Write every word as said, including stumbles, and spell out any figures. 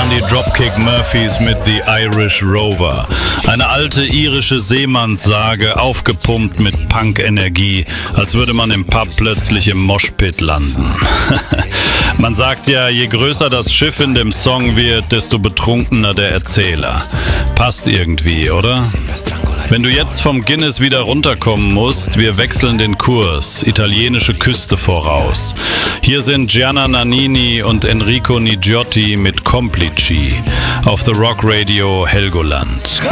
waren die Dropkick Murphys mit The Irish Rover. Eine alte irische Seemannssage, aufgepumpt mit Punk-Energie, als würde man im Pub plötzlich im Moshpit landen. Man sagt ja, je größer das Schiff in dem Song wird, desto betrunkener der Erzähler. Passt irgendwie, oder? Wenn du jetzt vom Guinness wieder runterkommen musst, wir wechseln den Kurs, italienische Küste voraus. Hier sind Gianna Nannini und Enrico Nigiotti mit Complici auf The Rock Radio Helgoland.